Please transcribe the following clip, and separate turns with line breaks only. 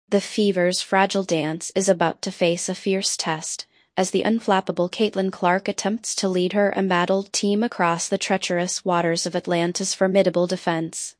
The Fever's fragile dance is about to face a fierce test, as the unflappable Caitlin Clark attempts to lead her embattled team across the treacherous waters of Atlanta's formidable defense.